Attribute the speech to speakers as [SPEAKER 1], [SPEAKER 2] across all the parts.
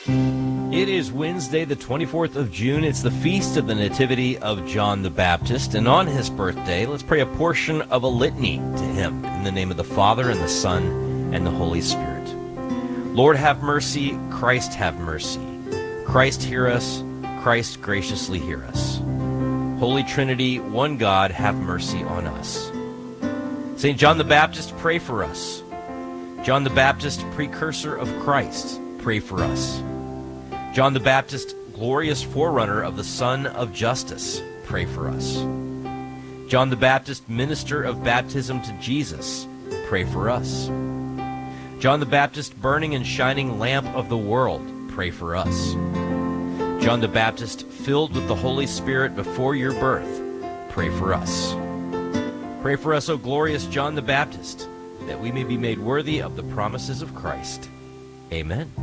[SPEAKER 1] It is Wednesday, the 24th of June. It's the feast of the Nativity of John the Baptist. And on his birthday, let's pray a portion of a litany to him in the name of the Father and the Son and the Holy Spirit. Lord, have mercy. Christ, have mercy. Christ, hear us. Christ, graciously hear us. Holy Trinity, one God, have mercy on us. St. John the Baptist, pray for us. John the Baptist, precursor of Christ, pray for us. John the Baptist, glorious forerunner of the Son of Justice, pray for us. John the Baptist, minister of baptism to Jesus, pray for us. John the Baptist, burning and shining lamp of the world, pray for us. John the Baptist, filled with the Holy Spirit before your birth, pray for us. Pray for us, O glorious John the Baptist, that we may be made worthy of the promises of Christ. Amen.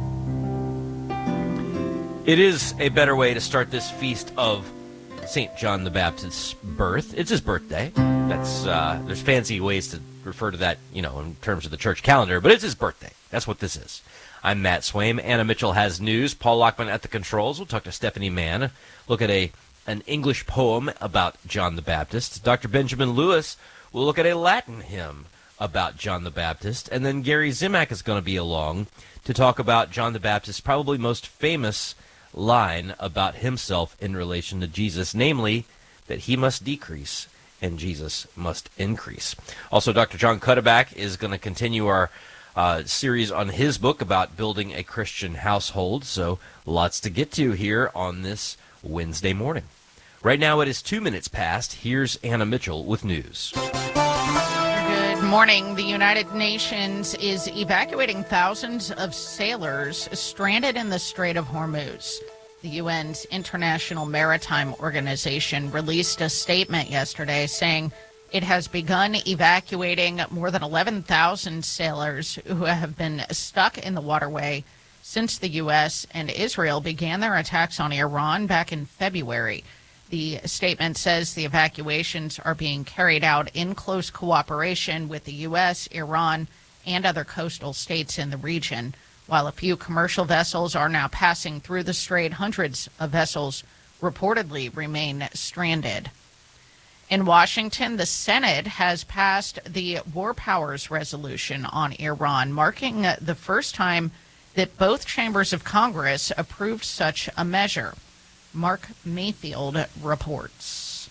[SPEAKER 1] It is a better way to start this feast of St. John the Baptist's birth. It's his birthday. There's fancy ways to refer to that, in terms of the church calendar, but it's his birthday. That's what this is. I'm Matt Swaim. Anna Mitchell has news. Paul Lockman at the controls. We'll talk to Stephanie Mann. Look at an English poem about John the Baptist. Dr. Benjamin Lewis will look at a Latin hymn about John the Baptist. And then Gary Zimak is going to be along to talk about John the Baptist's probably most famous line about himself in relation to Jesus, namely that he must decrease and Jesus must increase. Also, Dr. John Cuddeback is going to continue our series on his book about building a Christian household, so lots to get to here on this Wednesday morning. Right now it is 2 minutes past. Here's Anna Mitchell with news.
[SPEAKER 2] Good morning. The United Nations is evacuating thousands of sailors stranded in the Strait of Hormuz. The UN's International Maritime Organization released a statement yesterday saying it has begun evacuating more than 11,000 sailors who have been stuck in the waterway since the U.S. and Israel began their attacks on Iran back in February. The statement says the evacuations are being carried out in close cooperation with the U.S., Iran, and other coastal states in the region. While a few commercial vessels are now passing through the strait, hundreds of vessels reportedly remain stranded. In Washington, the Senate has passed the War Powers Resolution on Iran, marking the first time that both chambers of Congress approved such a measure. Mark Mayfield reports.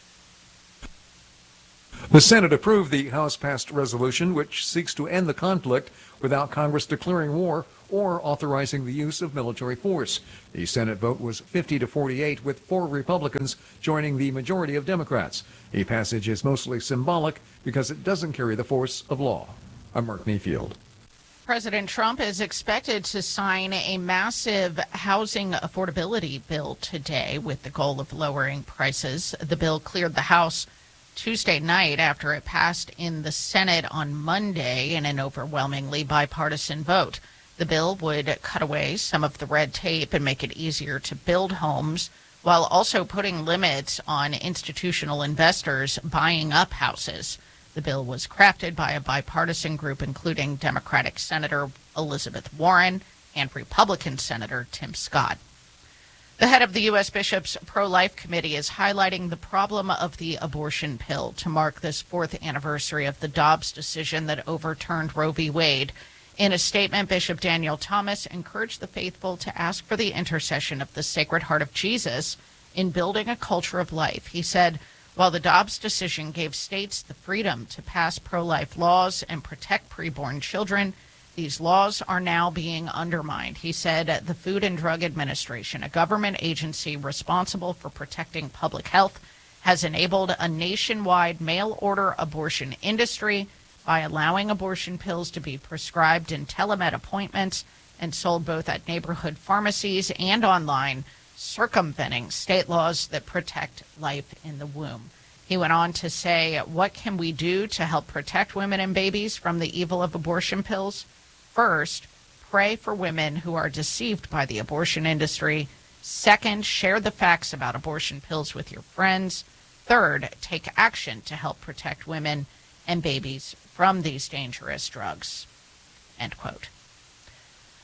[SPEAKER 3] The Senate approved the House-passed resolution, which seeks to end the conflict without Congress declaring war or authorizing the use of military force. The Senate vote was 50-48, with 4 Republicans joining the majority of Democrats. The passage is mostly symbolic because it doesn't carry the force of law. I'm Mark Mayfield.
[SPEAKER 2] President Trump is expected to sign a massive housing affordability bill today with the goal of lowering prices. The bill cleared the House Tuesday night after it passed in the Senate on Monday in an overwhelmingly bipartisan vote. The bill would cut away some of the red tape and make it easier to build homes, while also putting limits on institutional investors buying up houses. The bill was crafted by a bipartisan group including Democratic Senator Elizabeth Warren and Republican Senator Tim Scott. The head of the U.S. Bishops' Pro-Life Committee is highlighting the problem of the abortion pill to mark this 4th anniversary of the Dobbs decision that overturned Roe v. Wade. In a statement, Bishop Daniel Thomas encouraged the faithful to ask for the intercession of the Sacred Heart of Jesus in building a culture of life. He said, while the Dobbs decision gave states the freedom to pass pro-life laws and protect preborn children, these laws are now being undermined. He said the Food and Drug Administration, a government agency responsible for protecting public health, has enabled a nationwide mail-order abortion industry by allowing abortion pills to be prescribed in telemed appointments and sold both at neighborhood pharmacies and online, circumventing state laws that protect life in the womb. He went on to say, what can we do to help protect women and babies from the evil of abortion pills? First, pray for women who are deceived by the abortion industry. Second, share the facts about abortion pills with your friends. Third, take action to help protect women and babies from these dangerous drugs. End quote.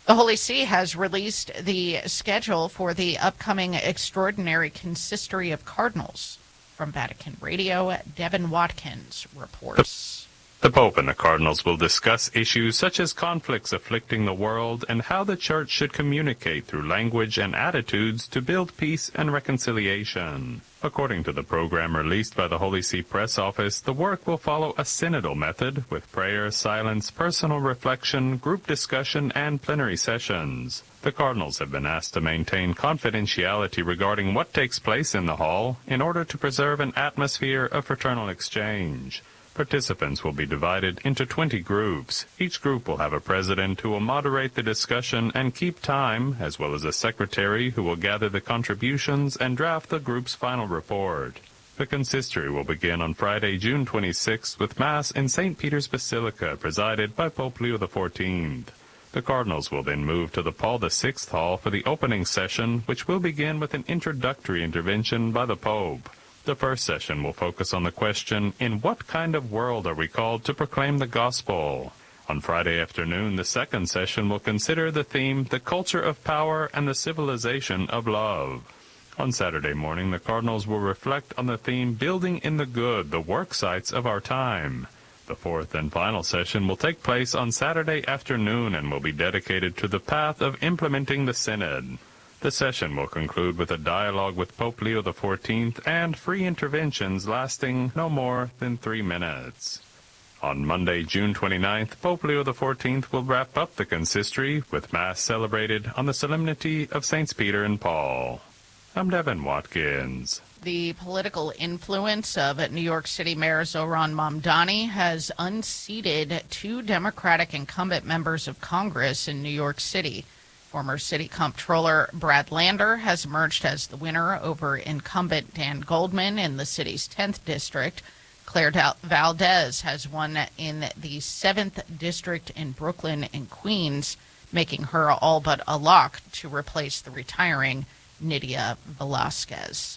[SPEAKER 2] The Holy See has released the schedule for the upcoming Extraordinary Consistory of Cardinals. From Vatican Radio, Devin Watkins reports.
[SPEAKER 4] The Pope and the Cardinals will discuss issues such as conflicts afflicting the world and how the Church should communicate through language and attitudes to build peace and reconciliation. According to the program released by the Holy See Press Office, the work will follow a synodal method with prayer, silence, personal reflection, group discussion, and plenary sessions. The Cardinals have been asked to maintain confidentiality regarding what takes place in the hall in order to preserve an atmosphere of fraternal exchange. Participants will be divided into 20 groups. Each group will have a president who will moderate the discussion and keep time, as well as a secretary who will gather the contributions and draft the group's final report. The consistory will begin on Friday, June 26th, with Mass in St. Peter's Basilica, presided by Pope Leo XIV. The Cardinals will then move to the Paul VI Hall for the opening session, which will begin with an introductory intervention by the Pope. The first session will focus on the question, in what kind of world are we called to proclaim the gospel? On Friday afternoon, the second session will consider the theme, the culture of power and the civilization of love. On Saturday morning, the Cardinals will reflect on the theme, building in the good, the work sites of our time. The fourth and final session will take place on Saturday afternoon and will be dedicated to the path of implementing the Synod. The session will conclude with a dialogue with Pope Leo XIV and free interventions lasting no more than 3 minutes. On Monday, June 29th, Pope Leo XIV will wrap up the consistory with Mass celebrated on the Solemnity of Saints Peter and Paul. I'm Devin Watkins.
[SPEAKER 2] The political influence of New York City Mayor Zohran Mamdani has unseated 2 Democratic incumbent members of Congress in New York City. Former City Comptroller Brad Lander has emerged as the winner over incumbent Dan Goldman in the city's 10th district. Claire Valdez has won in the 7th district in Brooklyn and Queens, making her all but a lock to replace the retiring Nydia Velasquez.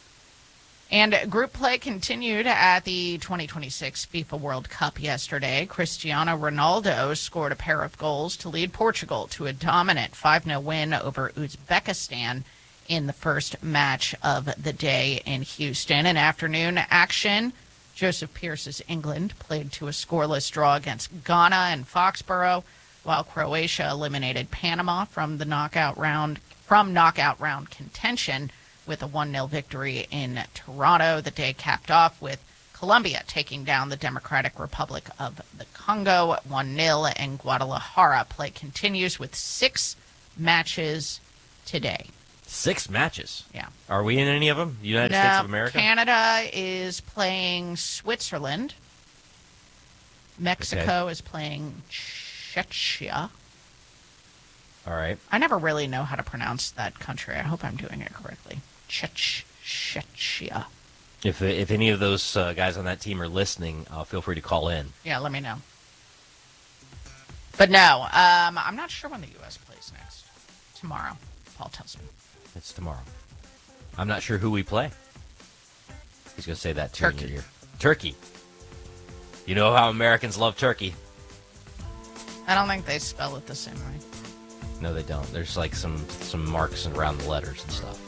[SPEAKER 2] And group play continued at the 2026 FIFA World Cup yesterday. Cristiano Ronaldo scored a pair of goals to lead Portugal to a dominant 5-0 win over Uzbekistan in the first match of the day in Houston. In afternoon action, Joseph Pearce's England played to a scoreless draw against Ghana and Foxborough, while Croatia eliminated Panama from knockout round contention with a 1-0 victory in Toronto. The day capped off with Colombia taking down the Democratic Republic of the Congo 1-0, and Guadalajara play continues with 6 matches today.
[SPEAKER 1] 6 matches?
[SPEAKER 2] Yeah.
[SPEAKER 1] Are we in any of them? United States of America?
[SPEAKER 2] Canada is playing Switzerland. Mexico is playing Czechia.
[SPEAKER 1] All right.
[SPEAKER 2] I never really know how to pronounce that country. I hope I'm doing it correctly. Czechia.
[SPEAKER 1] If any of those guys on that team are listening, feel free to call in.
[SPEAKER 2] Yeah, let me know. But no, I'm not sure when the U.S. plays next. Tomorrow, Paul tells me.
[SPEAKER 1] It's tomorrow. I'm not sure who we play. He's going to say that too.
[SPEAKER 2] Turkey.
[SPEAKER 1] In your ear. Turkey. You know how Americans love turkey.
[SPEAKER 2] I don't think they spell it the same way.
[SPEAKER 1] No, they don't. There's like some marks around the letters and stuff.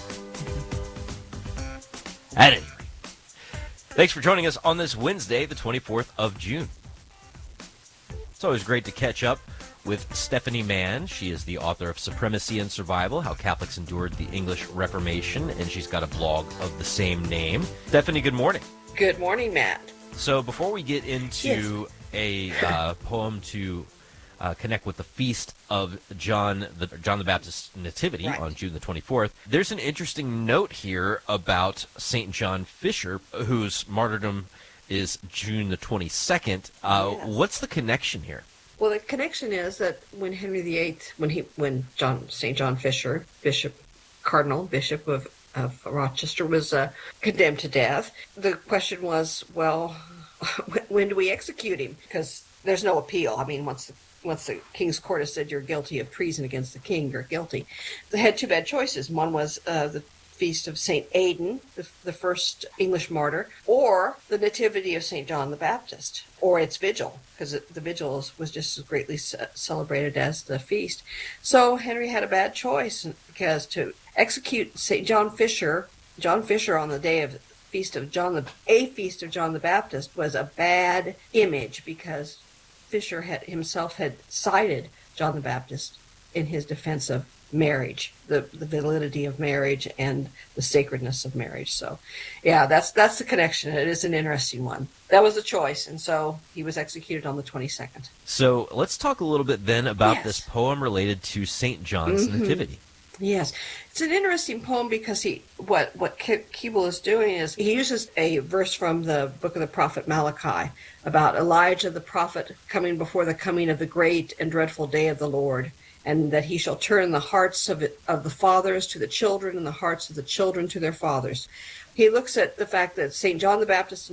[SPEAKER 1] At any rate, thanks for joining us on this Wednesday, the 24th of June. It's always great to catch up with Stephanie Mann. She is the author of Supremacy and Survival, How Catholics Endured the English Reformation, and she's got a blog of the same name. Stephanie, good morning.
[SPEAKER 5] Good morning, Matt.
[SPEAKER 1] So before we get into a poem to connect with the feast of John the Baptist's Nativity on June the 24th, there's an interesting note here about St. John Fisher, whose martyrdom is June the 22nd. What's the connection here?
[SPEAKER 5] Well, the connection is that when Henry VIII, when St. John Fisher, Cardinal Bishop of Rochester, was condemned to death, the question was, well, when do we execute him? Because there's no appeal. I mean, once the King's Court has said you're guilty of treason against the king, you're guilty. They had 2 bad choices. One was the feast of St. Aidan, the first English martyr, or the Nativity of St. John the Baptist, or its vigil, because the vigil was just as greatly celebrated as the feast. So Henry had a bad choice, because to execute St. John Fisher on the day of feast of John the Baptist was a bad image, because Fisher himself had cited John the Baptist in his defense of marriage, the validity of marriage and the sacredness of marriage. So, yeah, that's the connection. It is an interesting one. That was the choice, and so he was executed on the 22nd.
[SPEAKER 1] So let's talk a little bit then about
[SPEAKER 5] Yes.
[SPEAKER 1] this poem related to St. John's Nativity.
[SPEAKER 5] Yes, it's an interesting poem because what Keble is doing is he uses a verse from the book of the prophet Malachi about Elijah the prophet coming before the coming of the great and dreadful day of the Lord, and that he shall turn the hearts of the fathers to the children and the hearts of the children to their fathers. He looks at the fact that St. John the Baptist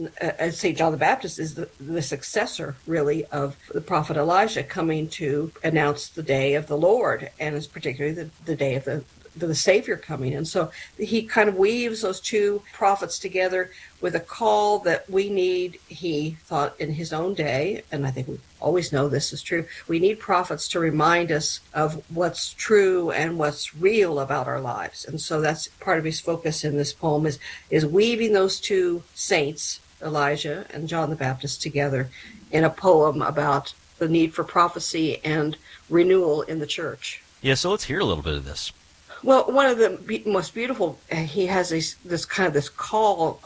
[SPEAKER 5] is the successor, really, of the prophet Elijah coming to announce the day of the Lord, and it's particularly the day of the Savior coming. And so he kind of weaves those two prophets together with a call that we need, he thought in his own day, and I think we always know this is true, we need prophets to remind us of what's true and what's real about our lives. And so that's part of his focus in this poem is weaving those two saints, Elijah and John the Baptist, together in a poem about the need for prophecy and renewal in the church.
[SPEAKER 1] Yeah, so let's hear a little bit of this.
[SPEAKER 5] Well, one of the most beautiful, he has this call,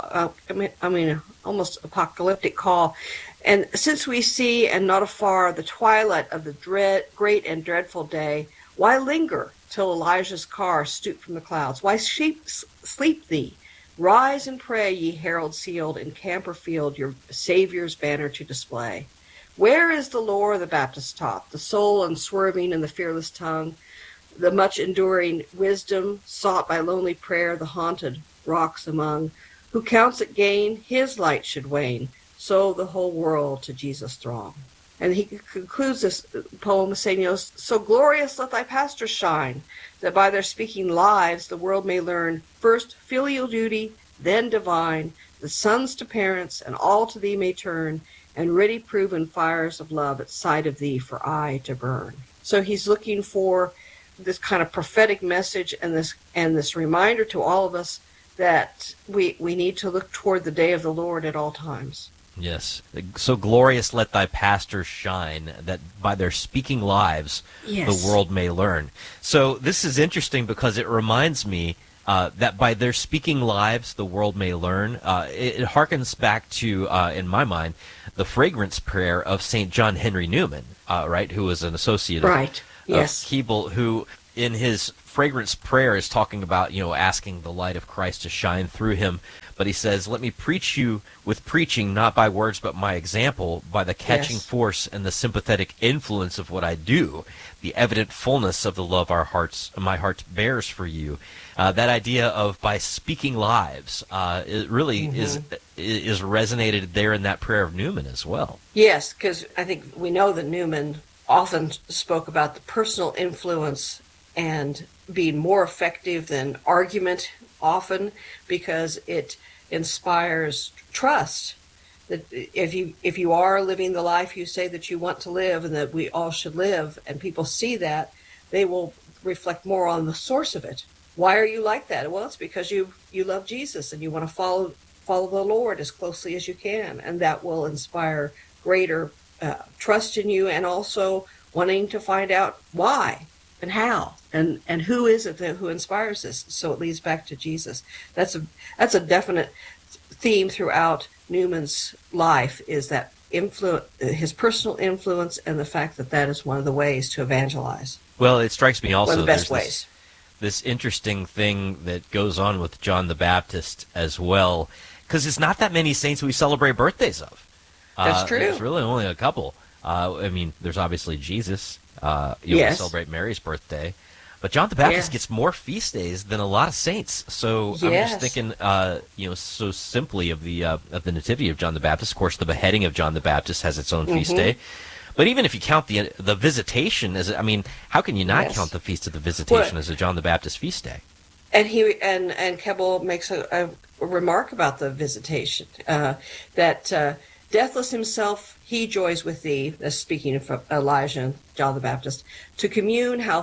[SPEAKER 5] almost apocalyptic call. And since we see and not afar the twilight of the great and dreadful day, why linger till Elijah's car stoop from the clouds? Why sleep thee? Rise and pray, ye herald sealed, in camper field your Savior's banner to display. Where is the lore the Baptist taught, the soul unswerving and the fearless tongue, the much enduring wisdom sought by lonely prayer, the haunted rocks among? Who counts it gain, his light should wane, so the whole world to Jesus throng. And he concludes this poem saying, so glorious let thy pastors shine, that by their speaking lives the world may learn first filial duty, then divine, the sons to parents, and all to thee may turn, and ready proven fires of love at sight of thee for aye to burn. So he's looking for this kind of prophetic message and this reminder to all of us that we need to look toward the day of the Lord at all times.
[SPEAKER 1] Yes. So glorious let thy pastors shine, that by their speaking lives the world may learn. So this is interesting because it reminds me that by their speaking lives the world may learn. It harkens back to, in my mind, the fragrance prayer of St. John Henry Newman, right, who was an associate of Keble, who in his fragrance prayer is talking about, asking the light of Christ to shine through him. But he says, let me preach you with preaching, not by words, but my example, by the catching force and the sympathetic influence of what I do, the evident fullness of the love my heart bears for you. That idea of by speaking lives, it really is resonated there in that prayer of Newman as well.
[SPEAKER 5] Yes, because I think we know that Newman often spoke about the personal influence and being more effective than argument often, because it inspires trust that if you are living the life you say that you want to live and that we all should live, and people see that, they will reflect more on the source of it. Why are you like that? Well, it's because you love Jesus and you want to follow the Lord as closely as you can, and that will inspire greater trust in you, and also wanting to find out why and how and who is it who inspires this. So it leads back to Jesus. That's a definite theme throughout Newman's life, is that his personal influence, and the fact that is one of the ways to evangelize.
[SPEAKER 1] Well, it strikes me also
[SPEAKER 5] one of the best ways.
[SPEAKER 1] This interesting thing that goes on with John the Baptist as well, because it's not that many saints we celebrate birthdays of.
[SPEAKER 5] That's true.
[SPEAKER 1] There's really only a couple. There's obviously Jesus. We celebrate Mary's birthday. But John the Baptist gets more feast days than a lot of saints. So I'm just thinking, so simply of the nativity of John the Baptist. Of course, the beheading of John the Baptist has its own feast day. But even if you count the visitation as, how can you not count the Feast of the Visitation as a John the Baptist feast day?
[SPEAKER 5] And Keble makes a remark about the visitation, that deathless himself he joys with thee, speaking of Elijah and John the Baptist, to commune how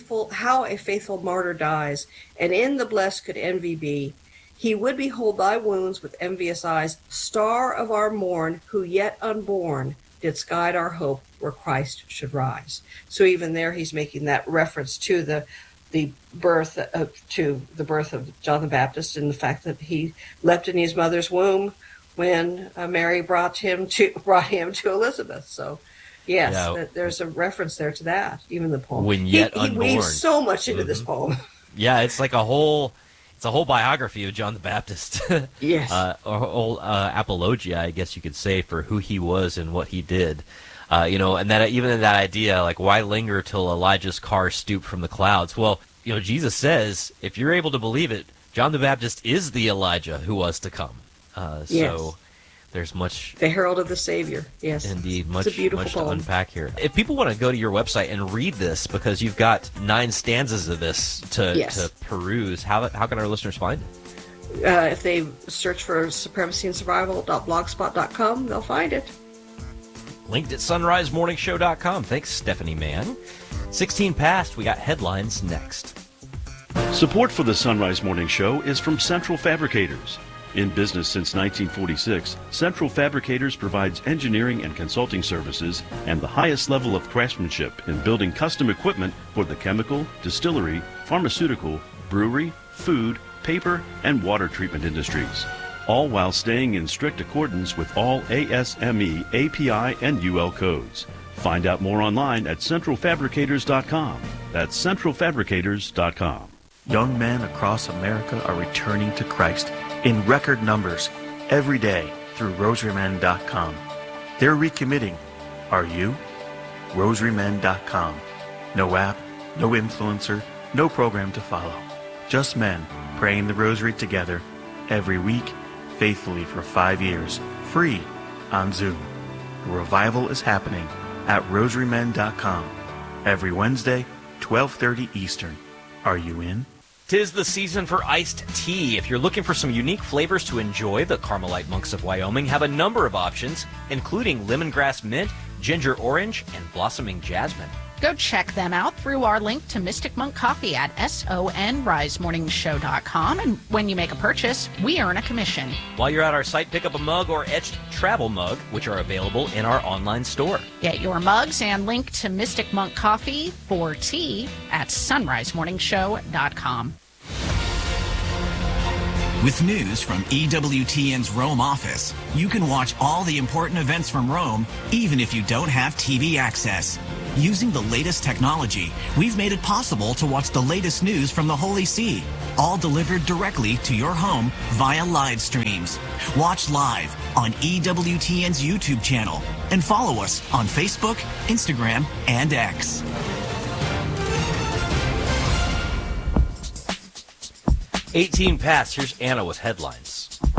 [SPEAKER 5] a faithful martyr dies, and in the blessed could envy be. He would behold thy wounds with envious eyes, star of our morn, who yet unborn didst guide our hope where Christ should rise. So even there he's making that reference to the birth of John the Baptist, and the fact that he leapt in his mother's womb when Mary brought him to Elizabeth. So yes, there's a reference there to that, even the poem.
[SPEAKER 1] When yet
[SPEAKER 5] he
[SPEAKER 1] unborn.
[SPEAKER 5] weaves so much into this poem.
[SPEAKER 1] Yeah, it's like a whole biography of John the Baptist.
[SPEAKER 5] Yes.
[SPEAKER 1] Or whole apologia, I guess you could say, for who he was and what he did. And that even in that idea, like, why linger till Elijah's car stooped from the clouds? Well, Jesus says, if you're able to believe it, John the Baptist is the Elijah who was to come. So there's much...
[SPEAKER 5] The herald of the Savior, yes.
[SPEAKER 1] Indeed,
[SPEAKER 5] it's a beautiful
[SPEAKER 1] much
[SPEAKER 5] poem.
[SPEAKER 1] to unpack here. If people want to go to your website and read this, because you've got 9 stanzas of this to peruse, how can our listeners find it?
[SPEAKER 5] If they search for supremacyandsurvival.blogspot.com, they'll find it.
[SPEAKER 1] Linked at sunrisemorningshow.com. Thanks, Stephanie Mann. 16 past, we got headlines next.
[SPEAKER 6] Support for the Sunrise Morning Show is from Central Fabricators. In business since 1946, Central Fabricators provides engineering and consulting services and the highest level of craftsmanship in building custom equipment for the chemical, distillery, pharmaceutical, brewery, food, paper, and water treatment industries, all while staying in strict accordance with all ASME, API, and UL codes. Find out more online at centralfabricators.com. That's centralfabricators.com.
[SPEAKER 7] Young men across America are returning to Christ in record numbers every day through rosarymen.com. They're recommitting. Are you? rosarymen.com. No app, no influencer, no program to follow. Just men praying the rosary together every week, faithfully for 5 years, free on Zoom. The revival is happening at rosarymen.com every Wednesday, 12:30 Eastern. Are you in?
[SPEAKER 1] 'Tis the season for iced tea. If you're looking for some unique flavors to enjoy, the Carmelite Monks of Wyoming have a number of options, including lemongrass mint, ginger orange, and blossoming jasmine.
[SPEAKER 2] Go check them out through our link to Mystic Monk Coffee at sonrisemorningshow.com. And when you make a purchase, we earn a commission.
[SPEAKER 1] While you're at our site, pick up a mug or etched travel mug, which are available in our online store.
[SPEAKER 2] Get your mugs and link to Mystic Monk Coffee for tea at sonrisemorningshow.com.
[SPEAKER 8] With news from EWTN's Rome office, you can watch all the important events from Rome, even if you don't have TV access. Using the latest technology, we've made it possible to watch the latest news from the Holy See, all delivered directly to your home via live streams. Watch live on EWTN's YouTube channel and follow us on Facebook, Instagram, and X.
[SPEAKER 1] $18 past. Here's Anna with headlines.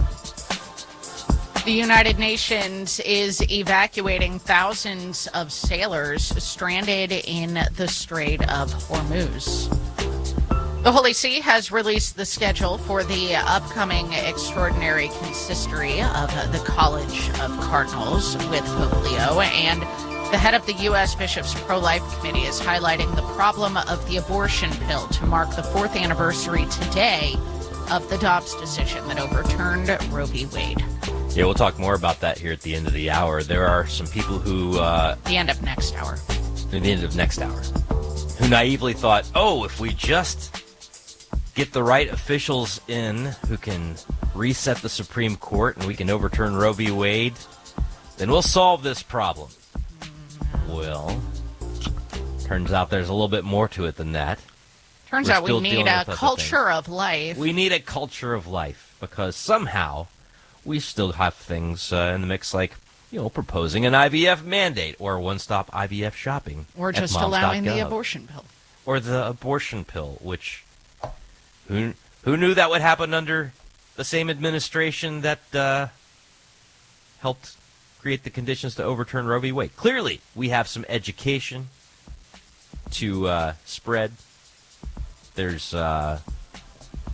[SPEAKER 2] The United Nations is evacuating thousands of sailors stranded in the Strait of Hormuz. The Holy See has released the schedule for the upcoming extraordinary consistory of the College of Cardinals with Pope Leo, and the head of the U.S. Bishops' Pro-Life Committee is highlighting the problem of the abortion pill to mark the 4th anniversary today of the Dobbs decision that overturned Roe v. Wade.
[SPEAKER 1] Yeah, we'll talk more about that here at the end of the hour. There are some people who...
[SPEAKER 2] the end of next hour.
[SPEAKER 1] At the end of next hour. Who naively thought, if we just get the right officials in who can reset the Supreme Court and we can overturn Roe v. Wade, then we'll solve this problem. Well, turns out there's a little bit more to it than that.
[SPEAKER 2] Turns out we need a culture of life.
[SPEAKER 1] We need a culture of life because somehow we still have things in the mix like, proposing an IVF mandate or one-stop IVF shopping.
[SPEAKER 2] Or just allowing the abortion pill.
[SPEAKER 1] Or the abortion pill, which who knew that would happen under the same administration that helped create the conditions to overturn Roe v. Wade. Clearly, we have some education to spread. There's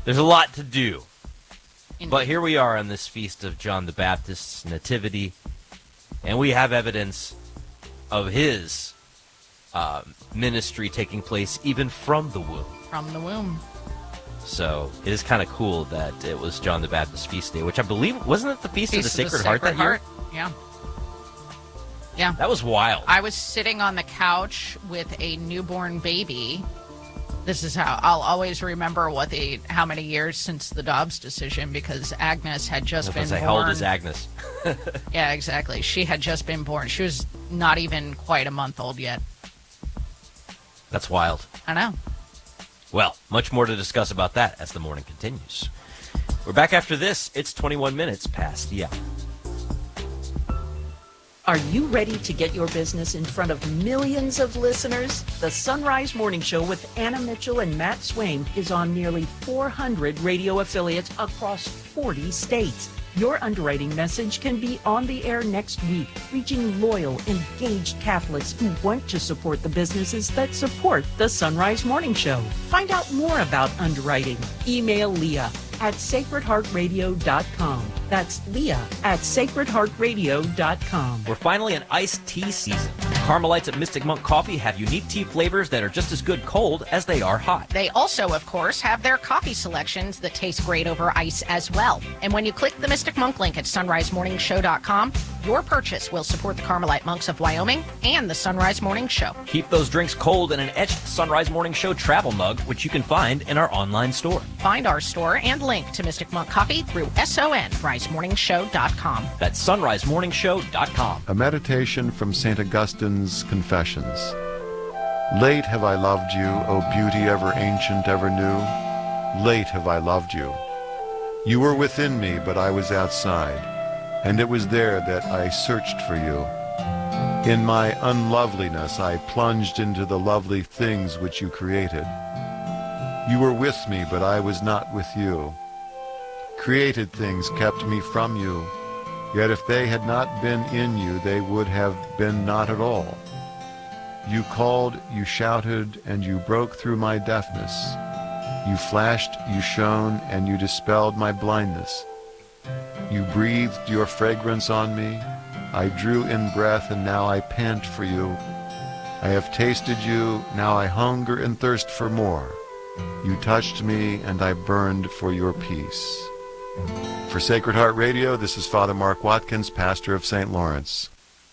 [SPEAKER 1] There's a lot to do.
[SPEAKER 2] Indeed.
[SPEAKER 1] But here we are on this feast of John the Baptist's nativity, and we have evidence of his ministry taking place even from the womb.
[SPEAKER 2] From the womb.
[SPEAKER 1] So it is kind of cool that it was John the Baptist's feast day, which I believe, wasn't it the Feast of the Sacred Heart that year?
[SPEAKER 2] Yeah. Yeah.
[SPEAKER 1] That was wild.
[SPEAKER 2] I was sitting on the couch with a newborn baby. This is how I'll always remember how many years since the Dobbs decision, because Agnes had just been born.
[SPEAKER 1] How old is Agnes?
[SPEAKER 2] Yeah, exactly. She had just been born. She was not even quite a month old yet.
[SPEAKER 1] That's wild.
[SPEAKER 2] I know.
[SPEAKER 1] Well, much more to discuss about that as the morning continues. We're back after this. It's 21 minutes past the hour.
[SPEAKER 9] Are you ready to get your business in front of millions of listeners? The Sunrise Morning Show with Anna Mitchell and Matt Swain is on nearly 400 radio affiliates across 40 states. Your underwriting message can be on the air next week, reaching loyal, engaged Catholics who want to support the businesses that support the Sunrise Morning Show. Find out more about underwriting. Email Leah at sacredheartradio.com. That's Leah at sacredheartradio.com.
[SPEAKER 1] We're finally in iced tea season. Carmelites at Mystic Monk Coffee have unique tea flavors that are just as good cold as they are hot.
[SPEAKER 10] They also, of course, have their coffee selections that taste great over ice as well. And when you click the Mystic Monk link at sunrisemorningshow.com, your purchase will support the Carmelite Monks of Wyoming and the Sunrise Morning Show.
[SPEAKER 1] Keep those drinks cold in an etched Sunrise Morning Show travel mug, which you can find in our online store.
[SPEAKER 10] Find our store and link to Mystic Monk Coffee through sunrisemorningshow.com.
[SPEAKER 1] That's sunrisemorningshow.com.
[SPEAKER 11] A meditation from St. Augustine's Confessions. Late have I loved you, O beauty ever ancient, ever new. Late have I loved you. You were within me, but I was outside, and it was there that I searched for you. In my unloveliness I plunged into the lovely things which you created. You were with me, but I was not with you. Created things kept me from you, yet if they had not been in you, they would have been not at all. You called, you shouted, and you broke through my deafness. You flashed, you shone, and you dispelled my blindness. You breathed your fragrance on me. I drew in breath, and now I pant for you. I have tasted you, now I hunger and thirst for more. You touched me, and I burned for your peace. For Sacred Heart Radio, this is Father Mark Watkins, pastor of St. Lawrence.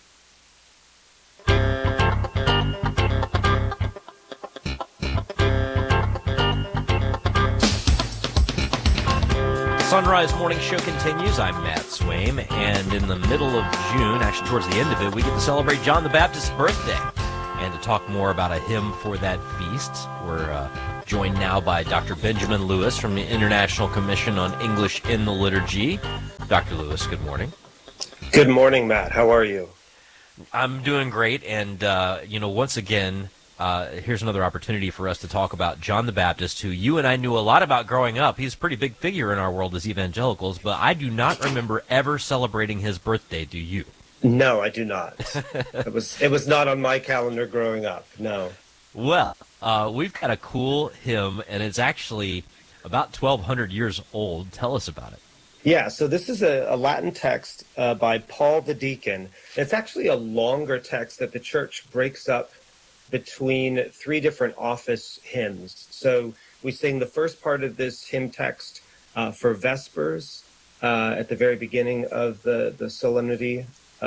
[SPEAKER 1] Sunrise Morning Show continues. I'm Matt Swain, and in the middle of June, actually towards the end of it, we get to celebrate John the Baptist's birthday. And to talk more about a hymn for that feast, we're joined now by Dr. Benjamin Lewis from the International Commission on English in the Liturgy. Dr. Lewis, good morning.
[SPEAKER 12] Good morning, Matt. How are you?
[SPEAKER 1] I'm doing great, and, once again, here's another opportunity for us to talk about John the Baptist, who you and I knew a lot about growing up. He's a pretty big figure in our world as evangelicals, but I do not remember ever celebrating his birthday. Do you?
[SPEAKER 12] No, I do not. It was not on my calendar growing up, no.
[SPEAKER 1] Well, we've got a cool hymn, and it's actually about 1,200 years old. Tell us about it.
[SPEAKER 12] Yeah, so this is a Latin text by Paul the Deacon. It's actually a longer text that the church breaks up between three different office hymns. So we sing the first part of this hymn text for Vespers at the very beginning of the solemnity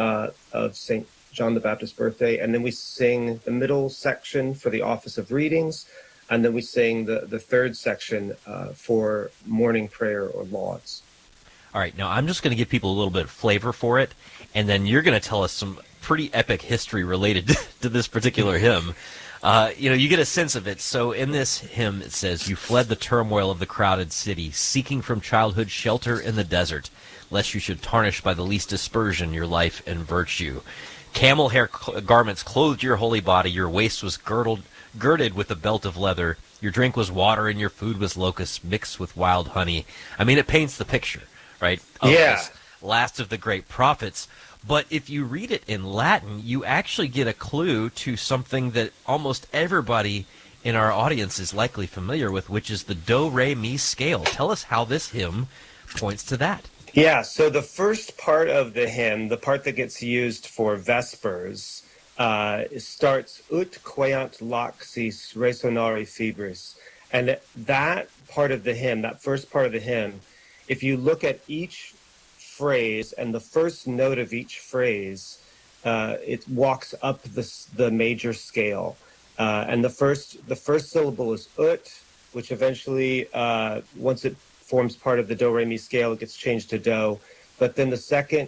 [SPEAKER 12] of St. John the Baptist's birthday, and then we sing the middle section for the office of readings, and then we sing the third section for morning prayer or lauds.
[SPEAKER 1] All right, now I'm just going to give people a little bit of flavor for it, and then you're going to tell us some pretty epic history related to this particular hymn. You get a sense of it. So in this hymn, it says, "You fled the turmoil of the crowded city, seeking from childhood shelter in the desert, lest you should tarnish by the least dispersion your life and virtue. Camel hair garments clothed your holy body, your waist was girded with a belt of leather, your drink was water, and your food was locusts mixed with wild honey." I mean, it paints the picture, right? Of this last of the great prophets. But if you read it in Latin, you actually get a clue to something that almost everybody in our audience is likely familiar with, which is the do-re-mi scale. Tell us how this hymn points to that.
[SPEAKER 12] Yeah, so the first part of the hymn, the part that gets used for Vespers, starts ut queant laxis resonare fibris. And that part of the hymn, that first part of the hymn, if you look at each phrase and the first note of each phrase, it walks up the major scale. And the first syllable is ut, which eventually, once it forms part of the do-re-mi scale, it gets changed to do. But then the second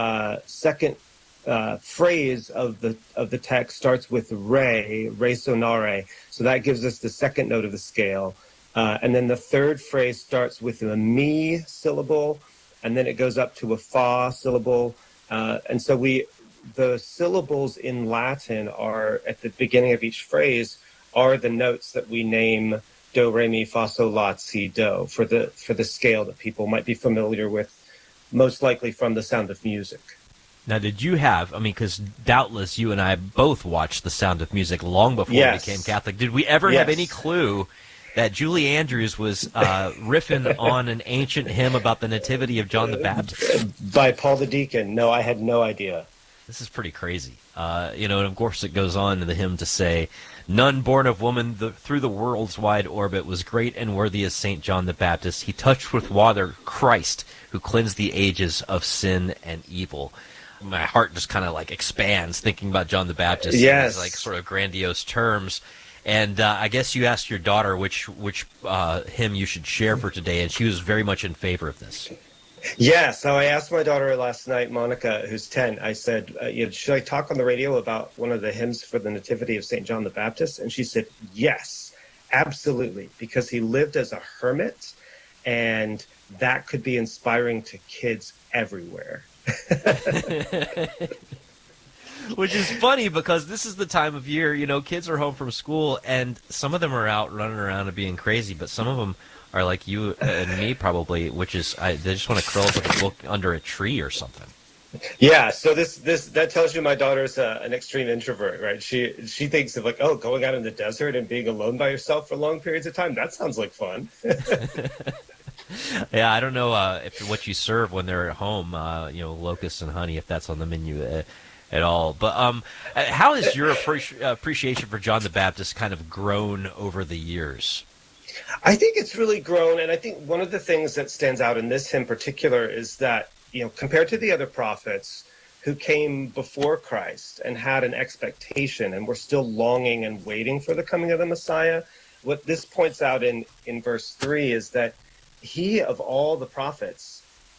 [SPEAKER 12] phrase of the text starts with re sonare. So that gives us the second note of the scale. And then the third phrase starts with a mi syllable, and then it goes up to a fa syllable. And so the syllables in Latin are at the beginning of each phrase are the notes that we name do, re, mi, fa, sol, la, si, do for the scale that people might be familiar with, most likely from The Sound of Music.
[SPEAKER 1] Now, did you have, because doubtless you and I both watched The Sound of Music long before we became Catholic. Did we ever have any clue that Julie Andrews was riffing on an ancient hymn about the nativity of John the Baptist?
[SPEAKER 12] By Paul the Deacon. No, I had no idea.
[SPEAKER 1] This is pretty crazy. And of course it goes on in the hymn to say, none born of woman through the world's wide orbit was great and worthy as St. John the Baptist. He touched with water Christ, who cleansed the ages of sin and evil. My heart just kind of expands thinking about John the Baptist in these sort of grandiose terms. And I guess you asked your daughter which hymn you should share for today, and she was very much in favor of this.
[SPEAKER 12] Yeah, so I asked my daughter last night, Monica, who's 10, I said, should I talk on the radio about one of the hymns for the Nativity of St. John the Baptist? And she said, yes, absolutely, because he lived as a hermit, and that could be inspiring to kids everywhere.
[SPEAKER 1] Which is funny because this is the time of year, kids are home from school, and some of them are out running around and being crazy, but some of them are like you and me probably, which is they just want to curl up with a book under a tree or something.
[SPEAKER 12] Yeah, so this that tells you my daughter's an extreme introvert, right? She thinks of going out in the desert and being alone by yourself for long periods of time. That sounds like fun.
[SPEAKER 1] Yeah, I don't know if what you serve when they're at home, locusts and honey, if that's on the menu at all. But how has your appreciation for John the Baptist kind of grown over the years?
[SPEAKER 12] I think it's really grown, and I think one of the things that stands out in this hymn in particular is that, compared to the other prophets who came before Christ and had an expectation and were still longing and waiting for the coming of the Messiah, what this points out in verse 3 is that he, of all the prophets,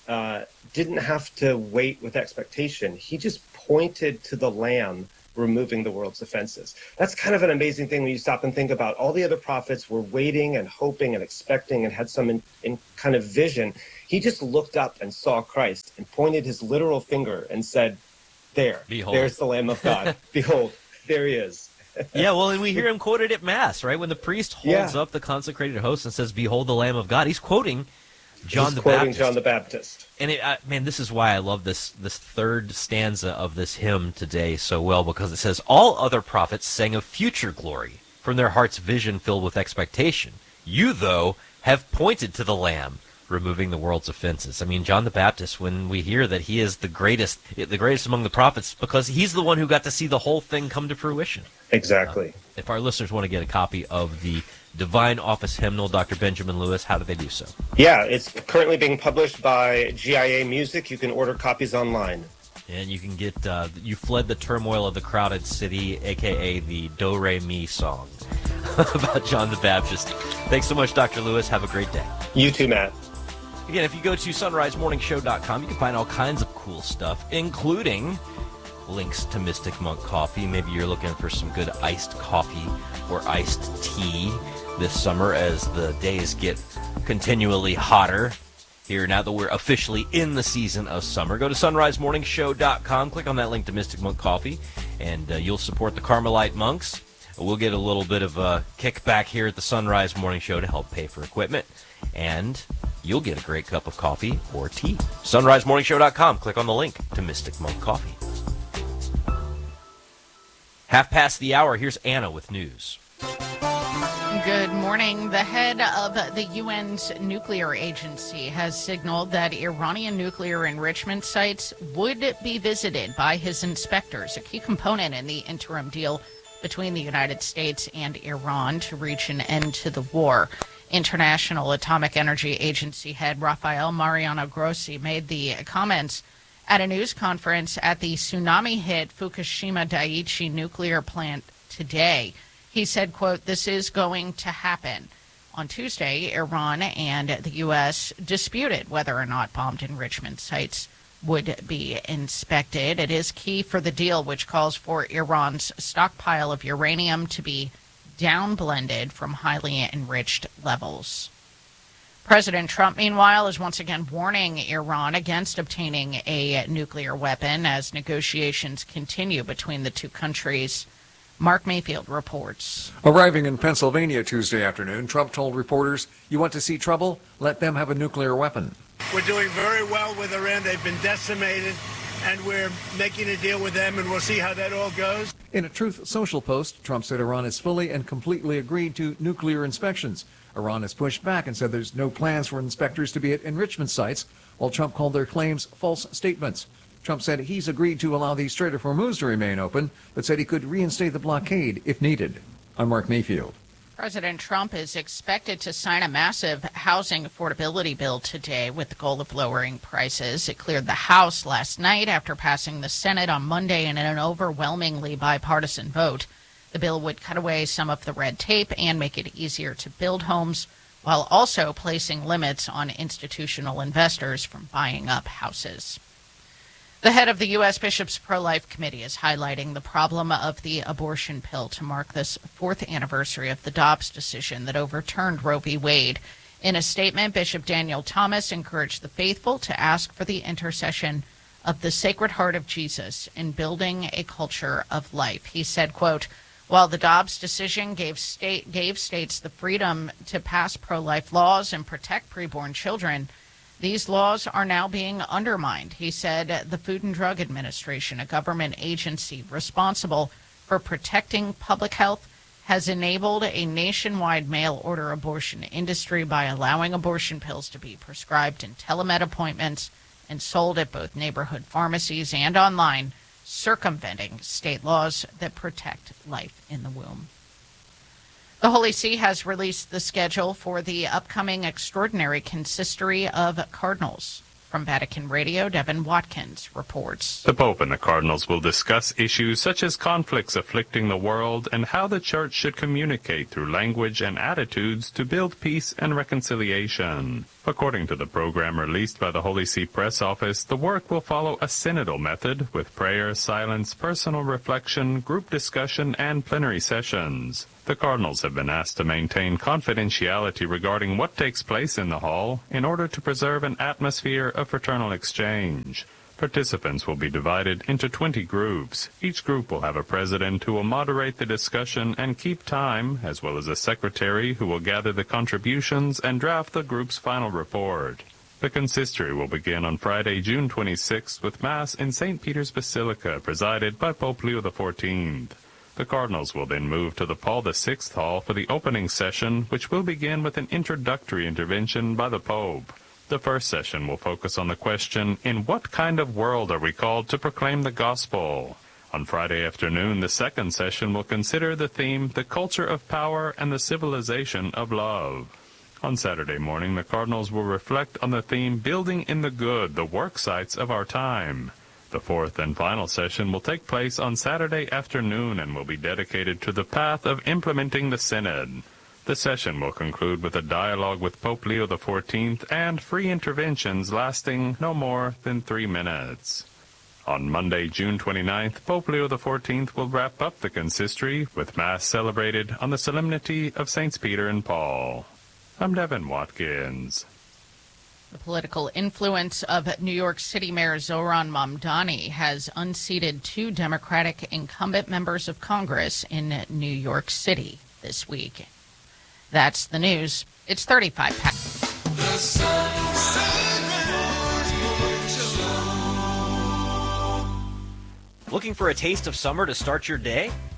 [SPEAKER 12] didn't have to wait with expectation. He just pointed to the Lamb removing the world's offenses. That's kind of an amazing thing when you stop and think about all the other prophets were waiting and hoping and expecting and had some in kind of vision. He just looked up and saw Christ and pointed his literal finger and said,
[SPEAKER 1] Behold.
[SPEAKER 12] There's the Lamb of God. Behold, there he is.
[SPEAKER 1] Yeah, well, and we hear him quoted at Mass, right? When the priest holds up the consecrated host and says, behold the Lamb of God, he's quoting John the Baptist. And this is why I love this third stanza of this hymn today so well, because it says, all other prophets sang of future glory from their heart's vision filled with expectation. You, though, have pointed to the Lamb, removing the world's offenses. John the Baptist, when we hear that he is the greatest among the prophets, because he's the one who got to see the whole thing come to fruition.
[SPEAKER 12] Exactly.
[SPEAKER 1] If our listeners want to get a copy of the Divine Office Hymnal, Dr. Benjamin Lewis, how do they do so?
[SPEAKER 12] Yeah, it's currently being published by GIA Music. You can order copies online.
[SPEAKER 1] And you can get You Fled the Turmoil of the Crowded City, a.k.a. the Do-Re-Mi song about John the Baptist. Thanks so much, Dr. Lewis. Have a great day.
[SPEAKER 12] You too, Matt.
[SPEAKER 1] Again, if you go to sunrisemorningshow.com, you can find all kinds of cool stuff, including links to Mystic Monk Coffee. Maybe you're looking for some good iced coffee or iced tea this summer as the days get continually hotter here now that we're officially in the season of summer. Go to sunrisemorningshow.com, click on that link to Mystic Monk Coffee, and you'll support the Carmelite monks. We'll get a little bit of a kickback here at the Sunrise Morning Show to help pay for equipment, and you'll get a great cup of coffee or tea. sunrisemorningshow.com, click on the link to Mystic Monk Coffee. 1:30 the hour, here's Anna with news.
[SPEAKER 2] Good morning. The head of the UN's nuclear agency has signaled that Iranian nuclear enrichment sites would be visited by his inspectors, a key component in the interim deal between the United States and Iran to reach an end to the war. International Atomic Energy Agency head Rafael Mariano Grossi made the comments at a news conference at the tsunami-hit Fukushima Daiichi nuclear plant today. He said, quote, "This is going to happen." On Tuesday, Iran and the U.S. disputed whether or not bombed enrichment sites would be inspected. It is key for the deal, which calls for Iran's stockpile of uranium to be downblended from highly enriched levels. President Trump, meanwhile, is once again warning Iran against obtaining a nuclear weapon as negotiations continue between the two countries. Mark Mayfield reports.
[SPEAKER 3] Arriving in Pennsylvania Tuesday afternoon, Trump told reporters, "You want to see trouble? Let them have a nuclear weapon."
[SPEAKER 13] We're doing very well with Iran. They've been decimated, and we're making a deal with them, and we'll see how that all goes.
[SPEAKER 3] In a Truth Social post, Trump said Iran has fully and completely agreed to nuclear inspections. Iran has pushed back and said there's no plans for inspectors to be at enrichment sites, while Trump called their claims false statements. Trump said he's agreed to allow the Strait of Hormuz to remain open, but said he could reinstate the blockade if needed. I'm Mark Mayfield.
[SPEAKER 2] President Trump is expected to sign a massive housing affordability bill today with the goal of lowering prices. It cleared the House last night after passing the Senate on Monday in an overwhelmingly bipartisan vote. The bill would cut away some of the red tape and make it easier to build homes, while also placing limits on institutional investors from buying up houses. The head of the U.S. Bishops' Pro-Life Committee is highlighting the problem of the abortion pill to mark this fourth anniversary of the Dobbs decision that overturned Roe v. Wade. In a statement, Bishop Daniel Thomas encouraged the faithful to ask for the intercession of the Sacred Heart of Jesus in building a culture of life. He said, quote, "While the Dobbs decision gave states the freedom to pass pro-life laws and protect preborn children, these laws are now being undermined." He said the Food and Drug Administration, a government agency responsible for protecting public health, has enabled a nationwide mail-order abortion industry by allowing abortion pills to be prescribed in telemed appointments and sold at both neighborhood pharmacies and online, circumventing state laws that protect life in the womb. The Holy See has released the schedule for the upcoming Extraordinary Consistory of Cardinals. From Vatican Radio, Devin Watkins reports.
[SPEAKER 4] The Pope and the Cardinals will discuss issues such as conflicts afflicting the world and how the Church should communicate through language and attitudes to build peace and reconciliation. According to the program released by the Holy See Press Office, the work will follow a synodal method with prayer, silence, personal reflection, group discussion, and plenary sessions. The Cardinals have been asked to maintain confidentiality regarding what takes place in the hall in order to preserve an atmosphere of fraternal exchange. Participants will be divided into 20 groups. Each group will have a president who will moderate the discussion and keep time, as well as a secretary who will gather the contributions and draft the group's final report. The consistory will begin on Friday, June 26th, with Mass in St. Peter's Basilica, presided by Pope Leo XIV. The Cardinals will then move to the Paul VI Hall for the opening session, which will begin with an introductory intervention by the Pope. The first session will focus on the question, in what kind of world are we called to proclaim the gospel? On Friday afternoon, the second session will consider the theme, the culture of power and the civilization of love. On Saturday morning, the Cardinals will reflect on the theme, building in the good, the work sites of our time. The fourth and final session will take place on Saturday afternoon and will be dedicated to the path of implementing the Synod. The session will conclude with a dialogue with Pope Leo XIV and free interventions lasting no more than 3 minutes. On Monday, June 29th, Pope Leo XIV will wrap up the consistory with Mass celebrated on the Solemnity of Saints Peter and Paul. I'm Devin Watkins.
[SPEAKER 2] The political influence of New York City Mayor Zohran Mamdani has unseated 2 Democratic incumbent members of Congress in New York City this week. That's the news. It's 35 past.
[SPEAKER 1] Looking for a taste of summer to start your day?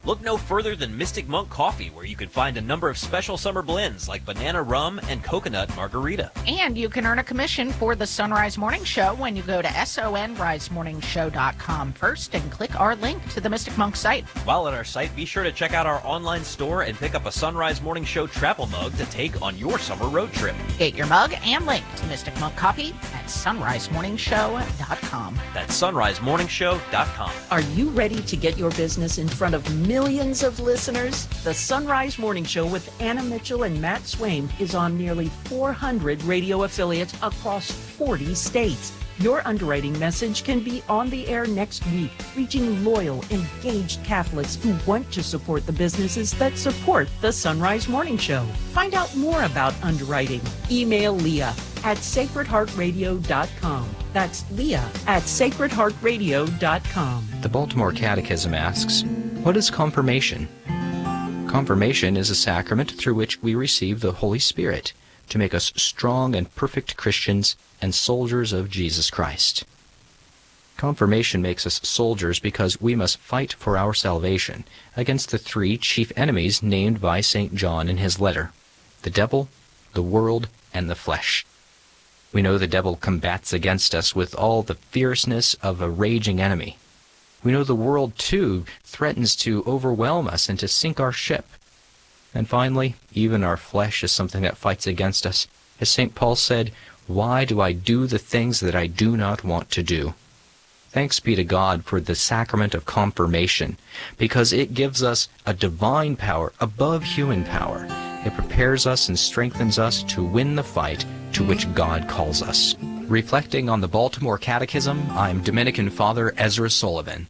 [SPEAKER 1] Look no further than Mystic Monk Coffee, where you can find a number of special summer blends like banana rum and coconut margarita.
[SPEAKER 2] And you can earn a commission for the Sunrise Morning Show when you go to sonrisemorningshow.com first and click our link to the Mystic Monk site.
[SPEAKER 1] While at our site, be sure to check out our online store and pick up a Sunrise Morning Show travel mug to take on your summer road trip.
[SPEAKER 2] Get your mug and link to Mystic Monk Coffee at sonrisemorningshow.com.
[SPEAKER 1] That's sonrisemorningshow.com.
[SPEAKER 9] Are you ready to get your business in front of millions of listeners? The Sunrise Morning Show with Anna Mitchell and Matt Swaim is on nearly 400 radio affiliates across 40 states. Your underwriting message can be on the air next week, reaching loyal, engaged Catholics who want to support the businesses that support the Sunrise Morning Show. Find out more about underwriting. Email Leah at sacredheartradio.com. That's Leah at sacredheartradio.com.
[SPEAKER 14] The Baltimore Catechism asks, what is confirmation? Confirmation is a sacrament through which we receive the Holy Spirit to make us strong and perfect Christians and soldiers of Jesus Christ. Confirmation makes us soldiers because we must fight for our salvation against the three chief enemies named by St. John in his letter: the devil, the world, and the flesh. We know the devil combats against us with all the fierceness of a raging enemy. We know the world, too, threatens to overwhelm us and to sink our ship. And finally, even our flesh is something that fights against us. As St. Paul said, "Why do I do the things that I do not want to do?" Thanks be to God for the sacrament of confirmation, because it gives us a divine power above human power. It prepares us and strengthens us to win the fight to which God calls us. Reflecting on the Baltimore Catechism, I'm Dominican Father Ezra Sullivan.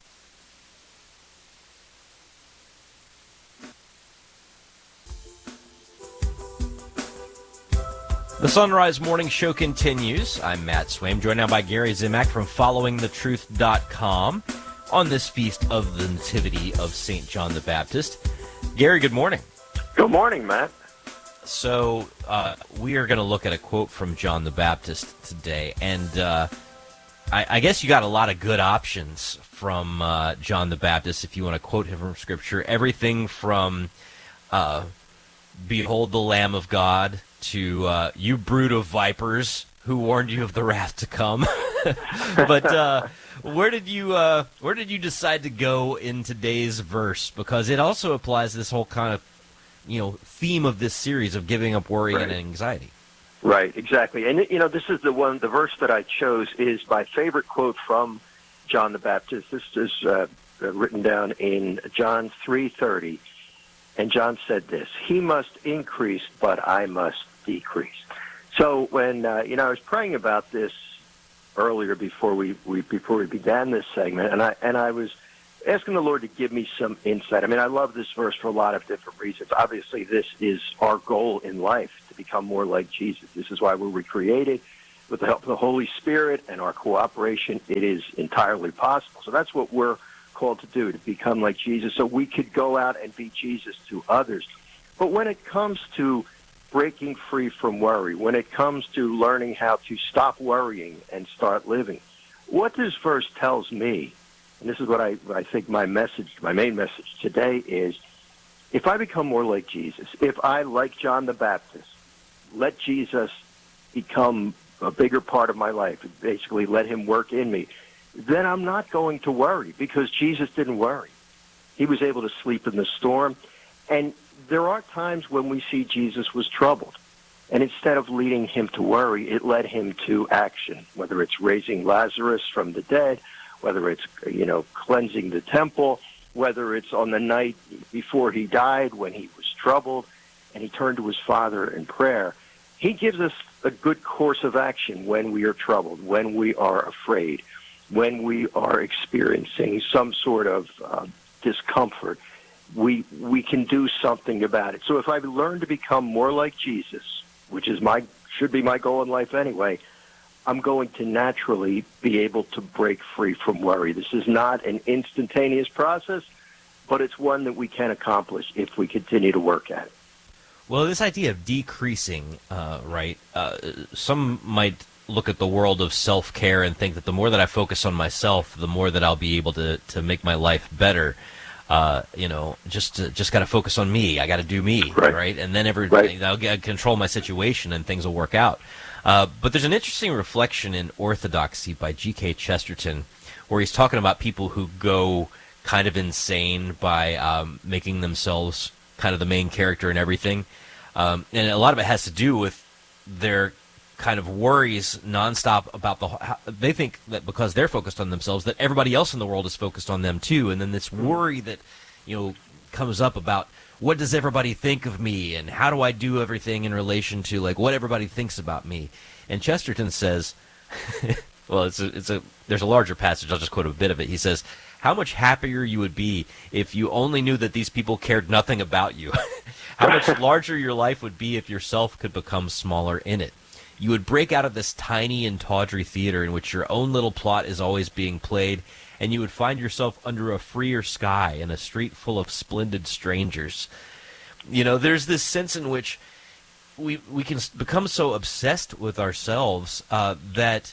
[SPEAKER 1] The Sunrise Morning Show continues. I'm Matt Swaim, joined now by Gary Zimak from FollowingTheTruth.com on this feast of the Nativity of St. John the Baptist. Gary, good morning.
[SPEAKER 15] Good morning, Matt.
[SPEAKER 1] So we are going to look at a quote from John the Baptist today, and I guess you got a lot of good options from John the Baptist if you want to quote him from Scripture. Everything from "Behold the Lamb of God" to "You brood of vipers, who warned you of the wrath to come." But where did you decide to go in today's verse? Because it also applies to this whole kind of theme of this series of giving up worry and anxiety.
[SPEAKER 15] Right, exactly. And this is the verse that I chose is my favorite quote from John the Baptist. This is written down in John 3:30. And John said this: "He must increase, but I must decrease." So when I was praying about this earlier before we began this segment, and I was asking the Lord to give me some insight. I mean, I love this verse for a lot of different reasons. Obviously, this is our goal in life, to become more like Jesus. This is why we're recreated. With the help of the Holy Spirit and our cooperation, it is entirely possible. So that's what we're called to do, to become like Jesus, so we could go out and be Jesus to others. But when it comes to breaking free from worry, when it comes to learning how to stop worrying and start living, what this verse tells me, and this is what I think my main message today is, if I become more like Jesus, if I, like John the Baptist, let Jesus become a bigger part of my life, basically let him work in me, then I'm not going to worry, because Jesus didn't worry. He was able to sleep in the storm. And there are times when we see Jesus was troubled. And instead of leading him to worry, it led him to action, whether it's raising Lazarus from the dead, whether it's, cleansing the temple, whether it's on the night before he died when he was troubled and he turned to his Father in prayer. He gives us a good course of action when we are troubled, when we are afraid, when we are experiencing some sort of discomfort. We can do something about it. So if I learn to become more like Jesus, which is should be my goal in life anyway, I'm going to naturally be able to break free from worry. This is not an instantaneous process, but it's one that we can accomplish if we continue to work at it.
[SPEAKER 1] Well, this idea of decreasing, some might look at the world of self-care and think that the more that I focus on myself, the more that I'll be able to make my life better. just got to focus on me. I got to do me, right? And then I'll control my situation, and things will work out. But there's an interesting reflection in Orthodoxy by G.K. Chesterton, where he's talking about people who go kind of insane by making themselves kind of the main character in everything. And a lot of it has to do with their kind of worries nonstop about they think that because they're focused on themselves, that everybody else in the world is focused on them too. And then this worry that, comes up about what does everybody think of me and how do I do everything in relation to like what everybody thinks about me. And Chesterton says, well, there's a larger passage. I'll just quote a bit of it. He says, how much happier you would be if you only knew that these people cared nothing about you. How much larger your life would be if yourself could become smaller in it. You would break out of this tiny and tawdry theater in which your own little plot is always being played, and you would find yourself under a freer sky in a street full of splendid strangers. There's this sense in which we can become so obsessed with ourselves that,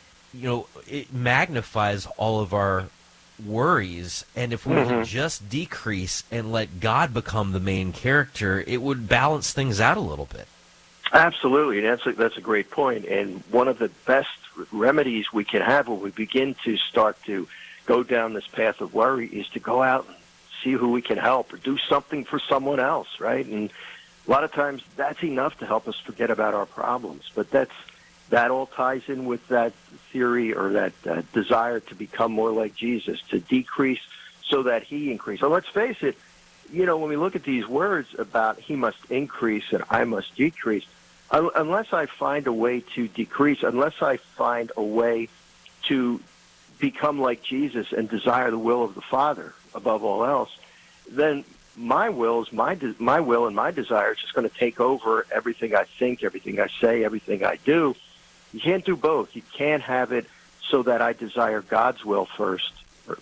[SPEAKER 1] it magnifies all of our worries, and if we could just decrease and let God become the main character, it would balance things out a little bit.
[SPEAKER 15] Absolutely, and that's a great point. And one of the best remedies we can have when we begin to start to go down this path of worry is to go out and see who we can help or do something for someone else, right? And a lot of times that's enough to help us forget about our problems. But that all ties in with that theory or that desire to become more like Jesus, to decrease so that he increase. So let's face it, when we look at these words about he must increase and I must decrease, unless I find a way to decrease, unless I find a way to become like Jesus and desire the will of the Father above all else, then my will and my desire is just going to take over everything I think, everything I say, everything I do. You can't do both. You can't have it so that I desire God's will first,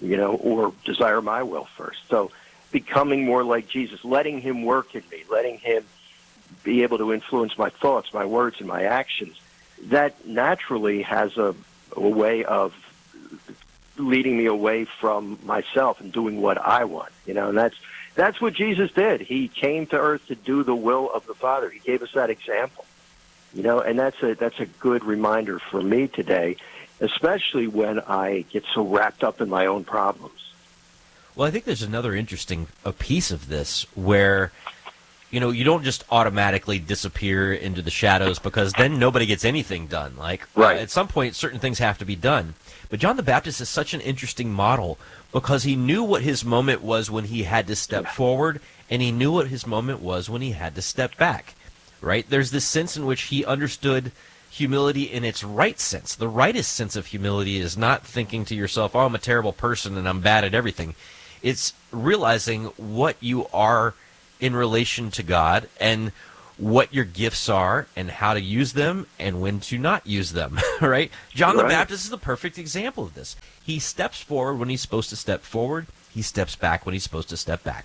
[SPEAKER 15] or desire my will first. So becoming more like Jesus, letting him work in me, letting him be able to influence my thoughts, my words, and my actions, that naturally has a way of leading me away from myself and doing what I want, and that's what Jesus did. He came to earth to do the will of the Father. He gave us that example, and that's a good reminder for me today, especially when I get so wrapped up in my own problems.
[SPEAKER 1] Well, I think there's another interesting piece of this where, you don't just automatically disappear into the shadows because then nobody gets anything done. At some point, certain things have to be done. But John the Baptist is such an interesting model because he knew what his moment was when he had to step forward, and he knew what his moment was when he had to step back, right? There's this sense in which he understood humility in its right sense. The rightest sense of humility is not thinking to yourself, oh, I'm a terrible person and I'm bad at everything. It's realizing what you are in relation to God and what your gifts are and how to use them and when to not use them, right? John the Baptist is the perfect example of this. He steps forward when he's supposed to step forward. He steps back when he's supposed to step back.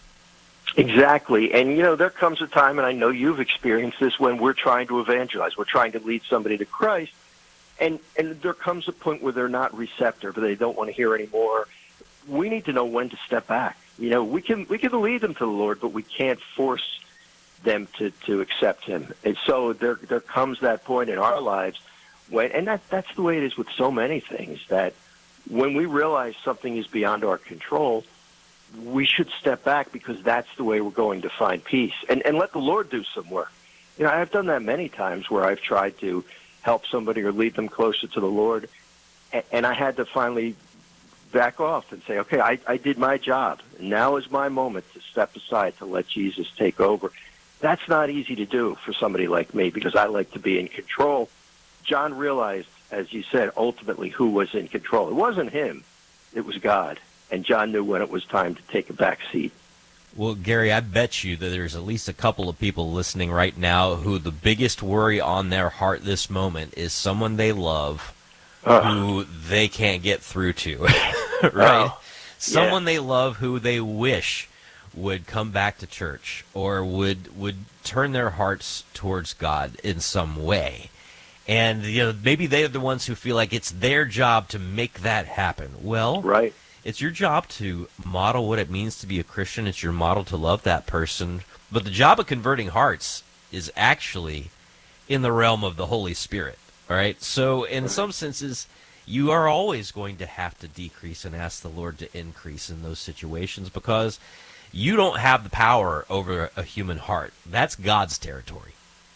[SPEAKER 15] Exactly. And, there comes a time, and I know you've experienced this, when we're trying to evangelize. We're trying to lead somebody to Christ, and there comes a point where they're not receptive, or they don't want to hear anymore. We need to know when to step back. We can lead them to the Lord, but we can't force them to accept him. And so there comes that point in our lives when, and that's the way it is with so many things, that when we realize something is beyond our control, we should step back because that's the way we're going to find peace and let the Lord do some work. I've done that many times where I've tried to help somebody or lead them closer to the Lord, and I had to finally back off and say, okay, I did my job. Now is my moment to step aside to let Jesus take over. That's not easy to do for somebody like me because I like to be in control. John realized, as you said, ultimately who was in control. It wasn't him. It was God. And John knew when it was time to take a back seat.
[SPEAKER 1] Well, Gary, I bet you that there's at least a couple of people listening right now who the biggest worry on their heart this moment is someone they love who they can't get through to, right? Someone they love who they wish would come back to church or would turn their hearts towards God in some way. And maybe they're the ones who feel like it's their job to make that happen. Well, It's your job to model what it means to be a Christian. It's your model to love that person. But the job of converting hearts is actually in the realm of the Holy Spirit. All right? So in some senses, you are always going to have to decrease and ask the Lord to increase in those situations, because you don't have the power over a human heart. That's God's territory.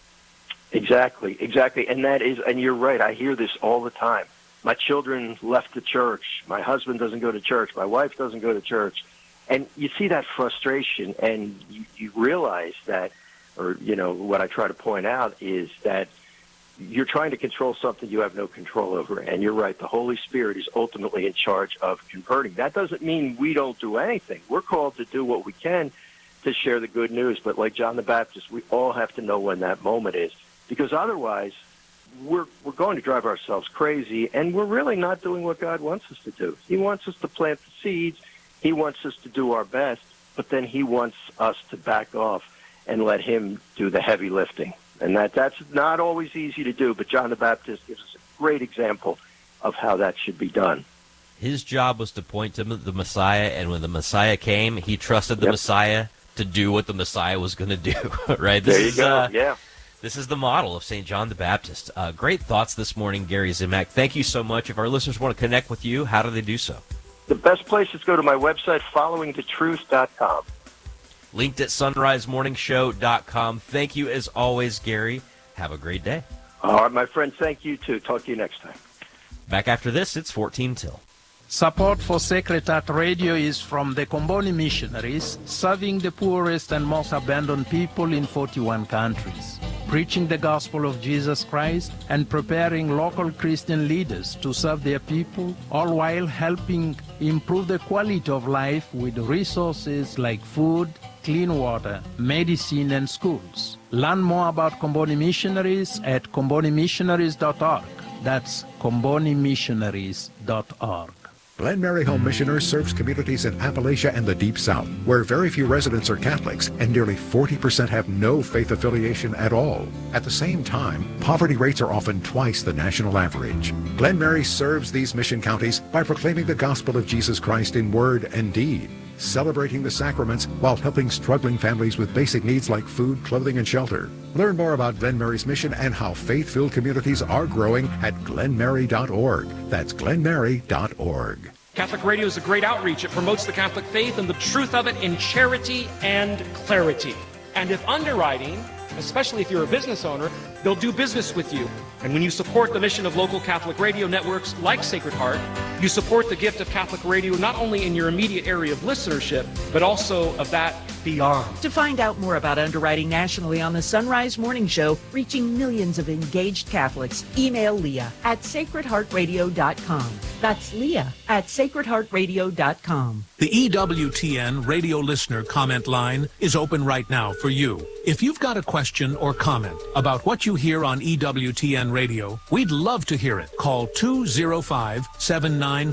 [SPEAKER 15] Exactly. And you're right. I hear this all the time. My children left the church. My husband doesn't go to church. My wife doesn't go to church. And you see that frustration, and you realize that, or, what I try to point out is that you're trying to control something you have no control over. And you're right. The Holy Spirit is ultimately in charge of converting. That doesn't mean we don't do anything. We're called to do what we can to share the good news. But like John the Baptist, we all have to know when that moment is, because otherwise we're going to drive ourselves crazy, and we're really not doing what God wants us to do. He wants us to plant the seeds. He wants us to do our best, but then he wants us to back off and let him do the heavy lifting. And that's not always easy to do, but John the Baptist gives us a great example of how that should be done.
[SPEAKER 1] His job was to point to the Messiah, and when the Messiah came, he trusted the Messiah to do what the Messiah was going to do, right?
[SPEAKER 15] There you go, yeah.
[SPEAKER 1] This is the model of St. John the Baptist. Great thoughts this morning, Gary Zimak. Thank you so much. If our listeners want to connect with you, how do they do so?
[SPEAKER 15] The best place is go to my website, followingthetruth.com.
[SPEAKER 1] Linked at sunrisemorningshow.com. Thank you, as always, Gary. Have a great day.
[SPEAKER 15] All right, my friend. Thank you, too. Talk to you next time.
[SPEAKER 1] Back after this, it's 14 till.
[SPEAKER 16] Support for Sacred Heart Radio is from the Comboni missionaries, serving the poorest and most abandoned people in 41 countries, preaching the gospel of Jesus Christ and preparing local Christian leaders to serve their people, all while helping improve the quality of life with resources like food, clean water, medicine, and schools. Learn more about Comboni missionaries at combonimissionaries.org. That's combonimissionaries.org.
[SPEAKER 17] Glen Mary Home Missioners serves communities in Appalachia and the Deep South, where very few residents are Catholics and nearly 40% have no faith affiliation at all. At the same time, poverty rates are often twice the national average. Glen Mary serves these mission counties by proclaiming the gospel of Jesus Christ in word and deed, celebrating the sacraments while helping struggling families with basic needs like food, clothing, and shelter. Learn more about Glen Mary's mission and how faith-filled communities are growing at glenmary.org. That's glenmary.org.
[SPEAKER 18] Catholic Radio is a great outreach. It promotes the Catholic faith and the truth of it in charity and clarity. And if underwriting, especially if you're a business owner, they'll do business with you. And when you support the mission of local Catholic radio networks like Sacred Heart, you support the gift of Catholic radio not only in your immediate area of listenership, but also of that beyond.
[SPEAKER 9] To find out more about underwriting nationally on the Sunrise Morning Show, reaching millions of engaged Catholics, email Leah at sacredheartradio.com. That's Leah at sacredheartradio.com.
[SPEAKER 19] The EWTN radio listener comment line is open right now for you. If you've got a question or comment about what you hear on EWTN radio, we'd love to hear it. Call 205-79